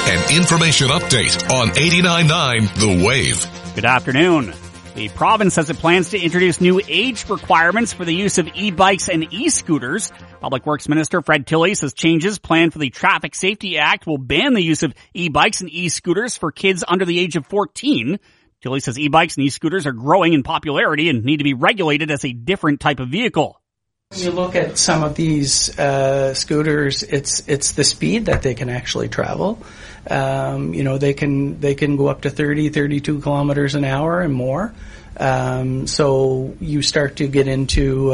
An information update on 89.9 The Wave. Good afternoon. The province says it plans to introduce new age requirements for the use of e-bikes and e-scooters. Public Works Minister Fred Tilley says changes planned for the Traffic Safety Act will ban the use of e-bikes and e-scooters for kids under the age of 14. Tilley says e-bikes and e-scooters are growing in popularity and need to be regulated as a different type of vehicle. When you look at some of these scooters, it's the speed that they can actually travel. They can go up to 30, 32 kilometers an hour and more. So you start to get into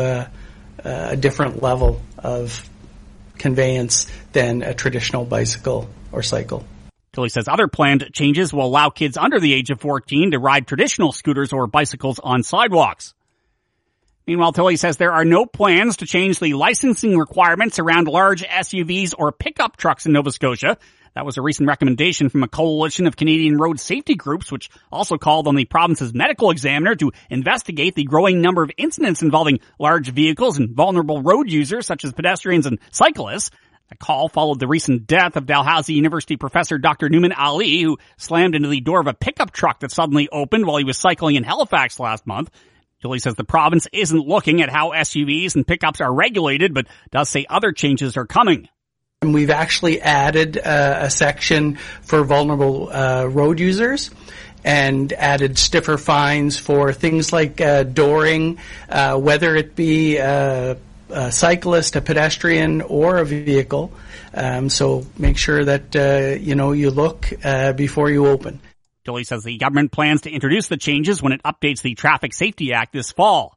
a different level of conveyance than a traditional bicycle or cycle. Tilley says other planned changes will allow kids under the age of 14 to ride traditional scooters or bicycles on sidewalks. Meanwhile, Tilley says there are no plans to change the licensing requirements around large SUVs or pickup trucks in Nova Scotia. That was a recent recommendation from a coalition of Canadian road safety groups, which also called on the province's medical examiner to investigate the growing number of incidents involving large vehicles and vulnerable road users such as pedestrians and cyclists. The call followed the recent death of Dalhousie University professor Dr. Nouman Ali, who slammed into the door of a pickup truck that suddenly opened while he was cycling in Halifax last month. Tilley says the province isn't looking at how SUVs and pickups are regulated, but does say other changes are coming. And we've actually added a section for vulnerable road users and added stiffer fines for things like dooring, whether it be a cyclist, a pedestrian, or a vehicle. So make sure that you look before you open. Tilley says the government plans to introduce the changes when it updates the Traffic Safety Act this fall.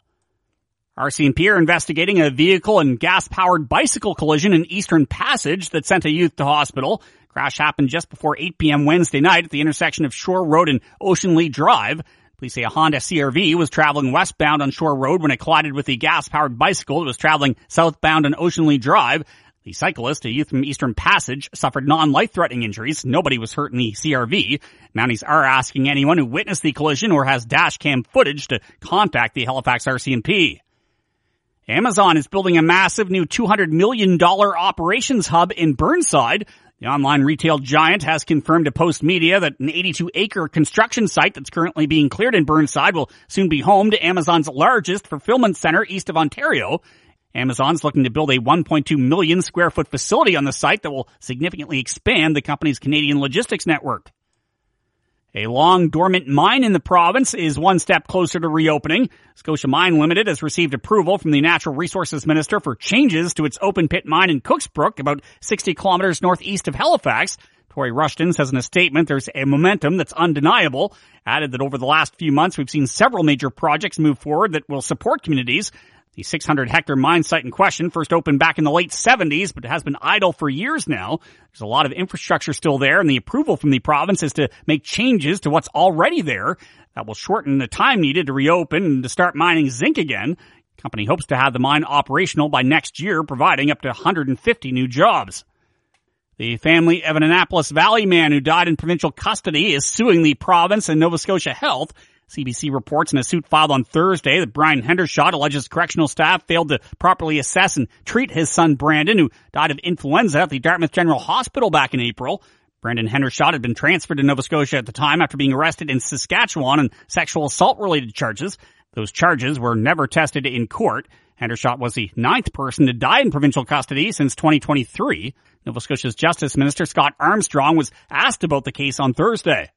RCMP are investigating a vehicle and gas-powered bicycle collision in Eastern Passage that sent a youth to hospital. Crash happened just before 8 p.m. Wednesday night at the intersection of Shore Road and Ocean Lee Drive. Police say a Honda CR-V was traveling westbound on Shore Road when it collided with the gas-powered bicycle that was traveling southbound on Ocean Lee Drive. The cyclist, a youth from Eastern Passage, suffered non-life-threatening injuries. Nobody was hurt in the CR-V. Mounties are asking anyone who witnessed the collision or has dash cam footage to contact the Halifax RCMP. Amazon is building a massive new $200 million operations hub in Burnside. The online retail giant has confirmed to Post Media that an 82-acre construction site that's currently being cleared in Burnside will soon be home to Amazon's largest fulfillment center east of Ontario. Amazon's looking to build a 1.2 million square foot facility on the site that will significantly expand the company's Canadian logistics network. A long dormant mine in the province is one step closer to reopening. Scotia Mine Limited has received approval from the Natural Resources Minister for changes to its open pit mine in Cooksbrook, about 60 kilometers northeast of Halifax. Tory Rushton says in a statement there's a momentum that's undeniable. Added that over the last few months we've seen several major projects move forward that will support communities. The 600-hectare mine site in question first opened back in the late 70s, but it has been idle for years now. There's a lot of infrastructure still there, and the approval from the province is to make changes to what's already there. That will shorten the time needed to reopen and to start mining zinc again. The company hopes to have the mine operational by next year, providing up to 150 new jobs. The family of an Annapolis Valley man who died in provincial custody is suing the province and Nova Scotia Health. CBC reports in a suit filed on Thursday that Brian Hendershot alleges correctional staff failed to properly assess and treat his son Brandon, who died of influenza at the Dartmouth General Hospital back in April. Brandon Hendershot had been transferred to Nova Scotia at the time after being arrested in Saskatchewan on sexual assault-related charges. Those charges were never tested in court. Hendershot was the 9th person to die in provincial custody since 2023. Nova Scotia's Justice Minister Scott Armstrong was asked about the case on Thursday.